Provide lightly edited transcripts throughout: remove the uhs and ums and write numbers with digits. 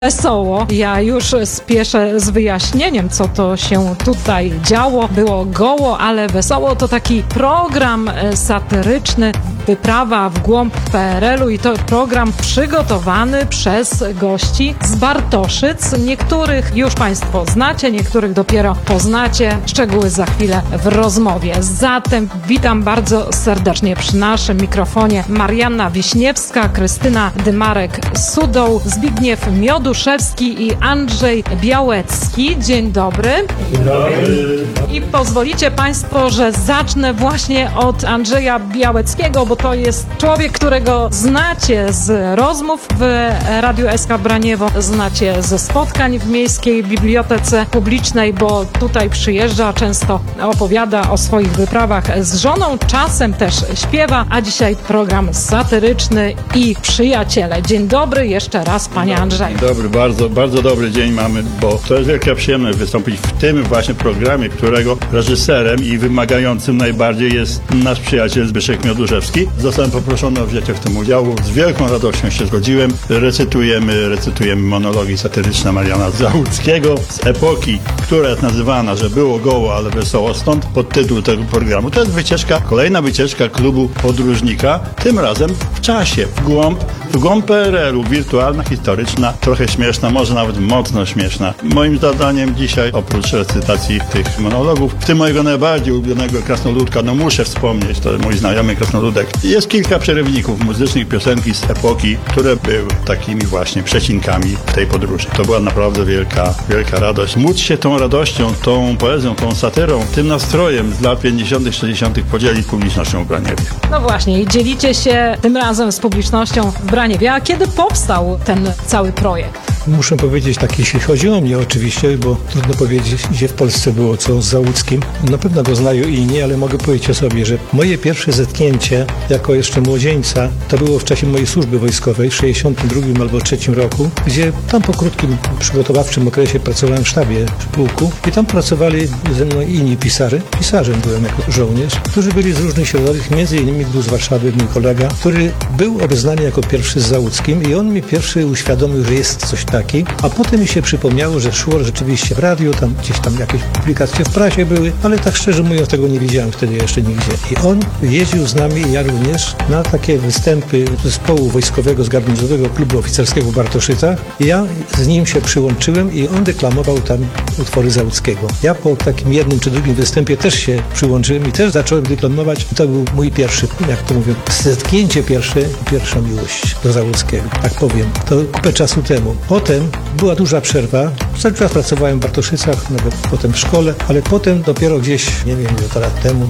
Wesoło. Ja już spieszę z wyjaśnieniem, co to się tutaj działo. Było goło, ale wesoło. To taki program satyryczny, wyprawa w głąb PRL-u i to program przygotowany przez gości z Bartoszyc. Niektórych już Państwo znacie, niektórych dopiero poznacie. Szczegóły za chwilę w rozmowie. Zatem witam bardzo serdecznie przy naszym mikrofonie Marianna Wiśniewska, Krystyna Dymarek-Sudoł, Zbigniew Mioduszewski i Andrzej Białecki. Dzień dobry. Dzień dobry. I pozwolicie Państwo, że zacznę właśnie od Andrzeja Białeckiego, bo to jest człowiek, którego znacie z rozmów w Radiu SK Braniewo, znacie ze spotkań w Miejskiej Bibliotece Publicznej, bo tutaj przyjeżdża, często opowiada o swoich wyprawach z żoną, czasem też śpiewa, a dzisiaj program satyryczny i przyjaciele. Dzień dobry jeszcze raz, panie Andrzeju. Dzień dobry, bardzo dobry dzień mamy, bo to jest wielka przyjemność wystąpić w tym właśnie programie, którego reżyserem i wymagającym najbardziej jest nasz przyjaciel Zbyszek Mioduszewski. Zostałem poproszony o wzięcie w tym udziału. Z wielką radością się zgodziłem. Recytujemy monologi satyryczne Mariana Załuckiego z epoki, która jest nazywana, że było goło, ale wesoło, stąd podtytuł tego programu. To jest kolejna wycieczka klubu podróżnika, tym razem w czasie, w głąb PRL-u, wirtualna, historyczna, trochę śmieszna, może nawet mocno śmieszna. Moim zadaniem dzisiaj, oprócz recytacji tych monologów, w tym mojego najbardziej ulubionego krasnoludka, no muszę wspomnieć, to mój znajomy krasnoludek, jest kilka przerywników muzycznych, piosenki z epoki, które były takimi właśnie przecinkami tej podróży. To była naprawdę wielka radość. Móc się tą radością, tą poezją, tą satyrą, tym nastrojem z lat 50., 60. podzielić publicznością w Braniewie. No właśnie, i dzielicie się tym razem z publicznością w Braniewie. A kiedy powstał ten cały projekt? Muszę powiedzieć tak, jeśli chodzi o mnie oczywiście, bo trudno powiedzieć, gdzie w Polsce było co z Załuckim. Na pewno go znają inni, ale mogę powiedzieć o sobie, że moje pierwsze zetknięcie jako jeszcze młodzieńca to było w czasie mojej służby wojskowej w 62 albo 3 roku, gdzie tam po krótkim przygotowawczym okresie pracowałem w sztabie pułku i tam pracowali ze mną inni pisarze. Pisarzem byłem jako żołnierz, którzy byli z różnych środowisk, między innymi był z Warszawy mój kolega, który był obeznany jako pierwszy z Załuckim i on mi pierwszy uświadomił, że jest coś taki, a potem mi się przypomniało, że szło rzeczywiście w radiu, tam gdzieś tam jakieś publikacje w prasie były, ale tak szczerze mówiąc tego nie widziałem wtedy jeszcze nigdzie. I on jeździł z nami, i ja również, na takie występy zespołu wojskowego z garnizonowego klubu oficerskiego w Bartoszycach. I ja z nim się przyłączyłem i on deklamował tam utwory Załuckiego. Ja po takim jednym czy drugim występie też się przyłączyłem i też zacząłem deklamować. To był mój pierwszy, jak to mówią, zetknięcie pierwsza miłość do Załuckiego. Tak powiem. To kupę czasu temu. Potem była duża przerwa. Cały czas pracowałem w Bartoszycach, nawet potem w szkole, ale potem dopiero gdzieś, nie wiem, ile lat temu,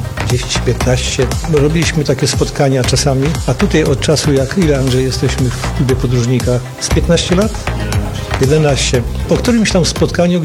10-15, robiliśmy takie spotkania czasami, a tutaj od czasu, ile Andrzej jesteśmy w klubie podróżnika, z 15 lat? 11. Po którymś tam spotkaniu